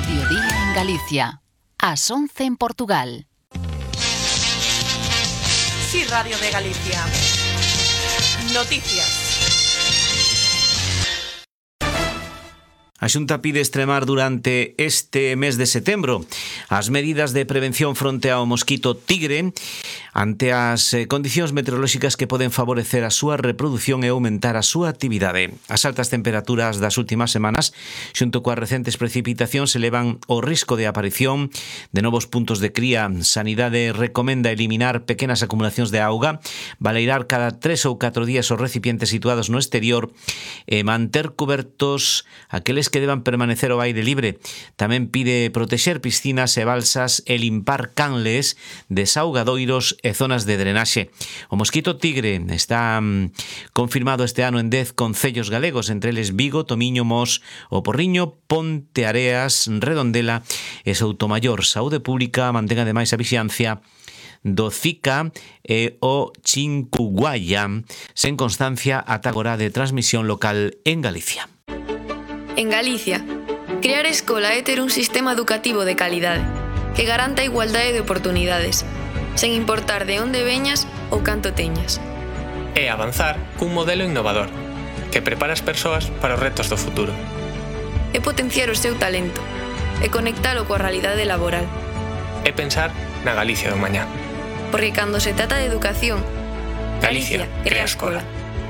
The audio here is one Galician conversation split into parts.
Mediodía en Galicia. Ás 11 en Portugal. Sí, Radio de Galicia. Noticias. A Xunta pide extremar durante este mes de setembro as medidas de prevención fronte ao mosquito tigre ante as condicións meteorolóxicas que poden favorecer a súa reproducción e aumentar a súa actividade. As altas temperaturas das últimas semanas, xunto coas recentes precipitacións, elevan o risco de aparición de novos puntos de cría. Sanidade recomenda eliminar pequenas acumulacións de auga, baleirar cada 3 ou 4 días os recipientes situados no exterior e manter cubertos aqueles que deban permanecer ao aire libre. Tamén pide protexer piscinas e balsas e limpar canles, desaugadoiros e zonas de drenaxe. O mosquito tigre está confirmado este ano en 10 concellos galegos, entre eles Vigo, Tomiño, Mos, O Porriño, Ponteareas, Redondela e Soutomaior. Saúde Pública mantén ademais a vixiancia do Zika e o Chinkuguaya, sen constancia ata agora de transmisión local en Galicia. En Galicia, crear escola é ter un sistema educativo de calidade que garanta a igualdade de oportunidades, sen importar de onde veñas ou canto teñas. É avanzar cun modelo innovador que prepara as persoas para os retos do futuro. É potenciar o seu talento e conectalo coa realidade laboral. É pensar na Galicia do mañá. Porque cando se trata de educación, Galicia crea escola.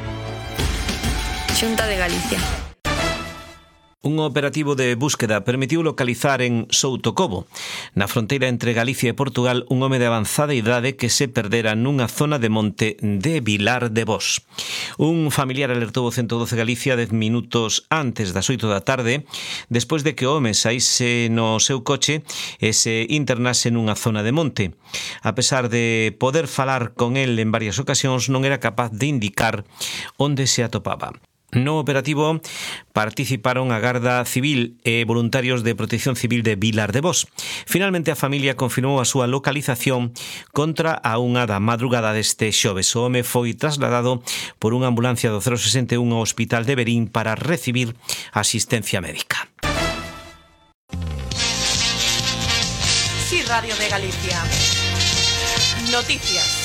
Xunta de Galicia. Un operativo de búsqueda permitiu localizar en Soutocobo, na fronteira entre Galicia e Portugal, un home de avanzada idade que se perdera nunha zona de monte de Vilar de Bos. Un familiar alertou o 112 Galicia 10 minutos antes das 8 da tarde, despois de que o home saíse no seu coche e se internase nunha zona de monte. A pesar de poder falar con el en varias ocasións, non era capaz de indicar onde se atopaba. No operativo participaron a Garda Civil e voluntarios de Protección Civil de Vilar de Bos. Finalmente a familia confirmou a súa localización contra a 1 da madrugada deste xoves. O home foi trasladado por unha ambulancia do 061 ao Hospital de Verín para recibir asistencia médica. Sí, Radio de Galicia. Noticias.